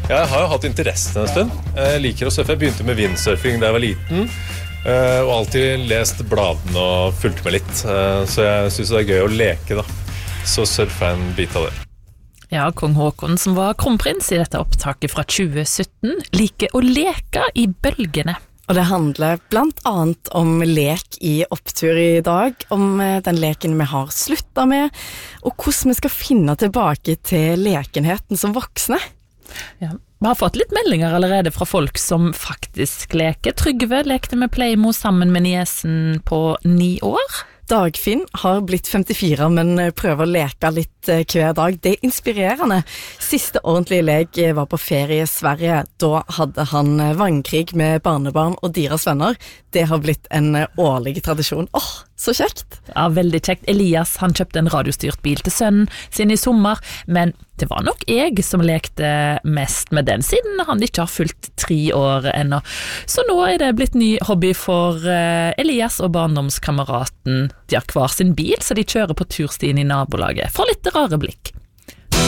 Jeg har jo hatt interessen en stund. Jeg liker å surfe. Jeg begynte med windsurfing da jeg var liten, og alltid lest bladene og fulgt med litt. Så jeg synes det er gøy å leke da. Så surfer jeg en bit av det. Ja, kong Håkon, som var kronprins i dette opptaket fra 2017, liker å leke i bølgene. Og det handler blant annet om lek i opptur i dag, om den leken vi har sluttet med, og hvordan vi skal finne tilbake til lekenheten som voksne. Ja, vi har fått litt meldinger allerede fra folk som faktisk leker. Trygve lekte med Playmo sammen med niesen på 9 år. Dagfinn har blitt 54, men prøver å leke litt hver dag. Det er inspirerende. Siste ordentlige lek var på ferie i Sverige. Da hadde han vannkrig med barnebarn og deres venner. Det har blitt en årlig tradisjon. Så kjekt! Ja, veldig kjekt. Elias, han kjøpte en radiostyrt bil til sønnen sin i sommer, men det var nok jeg som lekte mest med den, siden han ikke har fulgt 3 år ennå. Så nå er det blitt ny hobby for Elias og barndomskameraten. De har hver sin bil, så de kjører på turstien i nabolaget for litt rare blikk.